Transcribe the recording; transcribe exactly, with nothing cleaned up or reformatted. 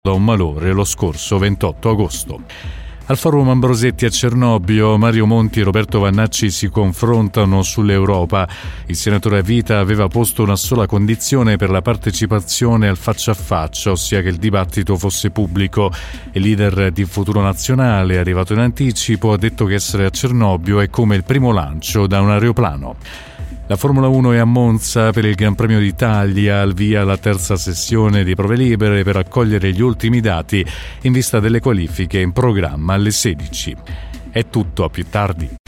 da un malore lo scorso ventotto agosto. Al forum Ambrosetti a Cernobbio, Mario Monti e Roberto Vannacci si confrontano sull'Europa. Il senatore a vita aveva posto una sola condizione per la partecipazione al faccia a faccia, ossia che il dibattito fosse pubblico. Il leader di Futuro Nazionale, arrivato in anticipo, ha detto che essere a Cernobbio è come il primo lancio da un aeroplano. La Formula uno è a Monza per il Gran Premio d'Italia, al via la terza sessione di prove libere per raccogliere gli ultimi dati in vista delle qualifiche in programma alle sedici. È tutto, a più tardi.